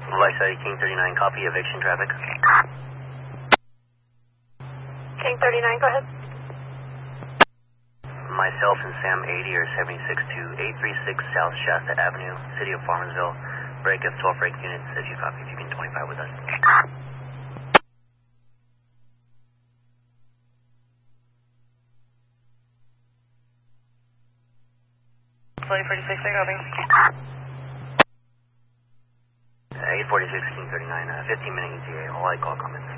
Vice King 39, copy eviction traffic. King 39, go ahead. Myself and Sam 80 are 76 to 836 South Shasta Avenue, City of Farmersville. Break of 12 break units, as you copy, if you can 25 with us. Flight 46, I copy. 846 King 39, 15-minute ETA, all I call comments.